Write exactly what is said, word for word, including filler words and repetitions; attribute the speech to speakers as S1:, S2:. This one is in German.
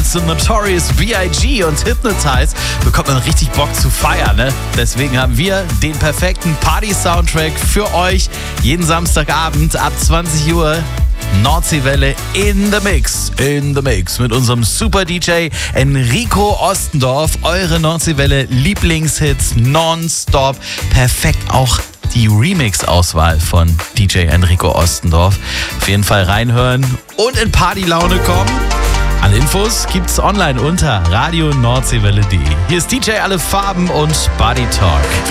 S1: zu Notorious B I G und Hypnotize bekommt man richtig Bock zu feiern, ne? Deswegen haben wir den perfekten Party-Soundtrack für euch jeden Samstagabend ab zwanzig Uhr. Nordseewelle in the Mix, in the Mix mit unserem Super-D J Enrico Ostendorf. Eure Nordseewelle Lieblingshits nonstop. Perfekt auch die Remix-Auswahl von D J Enrico Ostendorf. Auf jeden Fall reinhören und in Partylaune kommen. Alle Infos gibt's online unter radio nordseewelle punkt de. Hier ist D J Alle Farben und Body Talk.